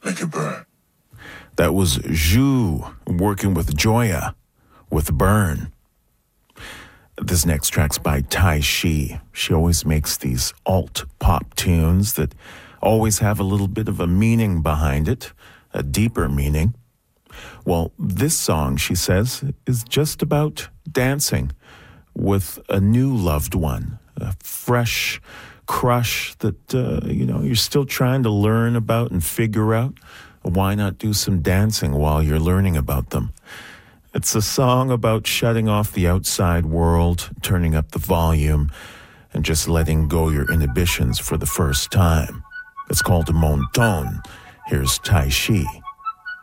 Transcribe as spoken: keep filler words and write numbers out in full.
make it burn. That was Zhu working with Joya with Burn. This next track's by Tai Shi. She always makes these alt pop tunes that always have a little bit of a meaning behind it, a deeper meaning. Well, this song, she says, is just about dancing with a new loved one, a fresh crush that, uh, you know, you're still trying to learn about and figure out. Why not do some dancing while you're learning about them? It's a song about shutting off the outside world, turning up the volume, and just letting go your inhibitions for the first time. It's called Mon Ton. Here's Tai Shi.